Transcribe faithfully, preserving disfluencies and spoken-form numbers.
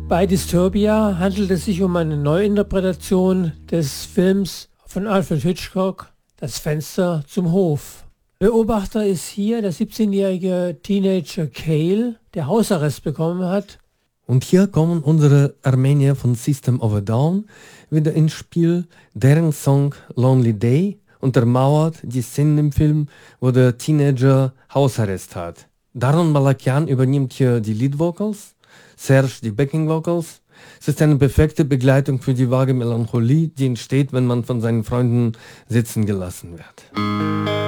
Bei Disturbia handelt es sich um eine Neuinterpretation des Films von Alfred Hitchcock, Das Fenster zum Hof. Beobachter ist hier der siebzehnjährige Teenager Cale, der Hausarrest bekommen hat. Und hier kommen unsere Armenier von System of a Down wieder ins Spiel. Deren Song Lonely Day untermauert die Szenen im Film, wo der Teenager Hausarrest hat. Daron Malakian übernimmt hier die Lead Vocals, Serge die Backing Vocals. Es ist eine perfekte Begleitung für die vage Melancholie, die entsteht, wenn man von seinen Freunden sitzen gelassen wird.